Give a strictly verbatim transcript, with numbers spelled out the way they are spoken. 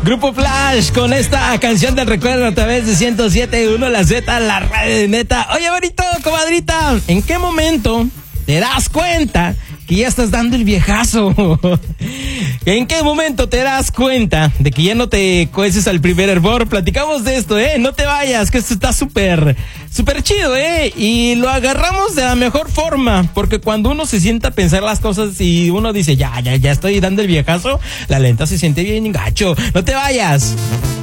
Grupo Flash con esta canción del recuerdo a través de ciento siete punto uno La Z, la radio de neta. Oye, bonito, comadrita, ¿en qué momento te das cuenta que ya estás dando el viejazo? ¿En qué momento te das cuenta de que ya no te cueces al primer hervor? Platicamos de esto, ¿eh? No te vayas, que esto está súper, súper chido, ¿eh? Y lo agarramos de la mejor forma, porque cuando uno se sienta a pensar las cosas y uno dice, ya, ya, ya estoy dando el viejazo, la lenta se siente bien gacho. No te vayas.